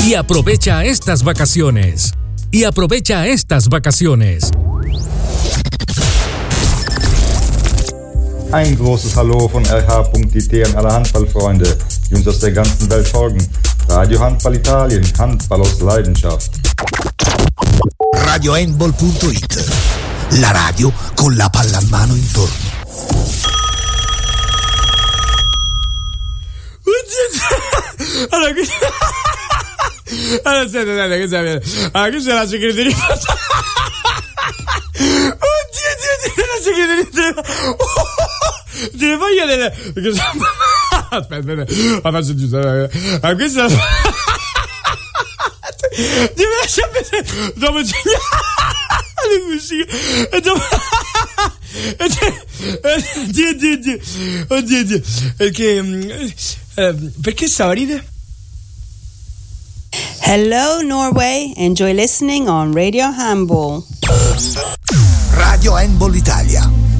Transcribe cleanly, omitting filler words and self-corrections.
Y aprovecha estas vacaciones. Ein großes Hallo von RH.it an alle Handballfreunde, die uns aus der ganzen Welt folgen. Radio Handball Italien, Handball aus Leidenschaft. RadioHandball.it, la radio con la pallamano intorno. Allora, aspetta, che c'è la segreteria. Oddio, la segreteria. Telefonia delle. Aspetta, la faccio giusto. Questa è la. Ti lascia vedere. Dopo le musiche. E dopo. Oddio. Perché stava a ridere? Hello Norway, enjoy listening on Radio Handball. Radio Handball Italia.